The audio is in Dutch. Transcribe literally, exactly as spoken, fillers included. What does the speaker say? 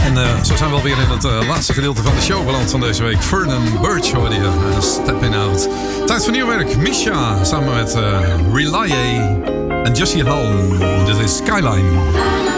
En uh, zo zijn we alweer in het uh, laatste gedeelte van de show beland van deze week. Vernon Birch hoorde je, uh, Stepping Out. Tijd voor nieuw werk. Misha samen met uh, Relaye en Jessie Hall. Dit is Skyline.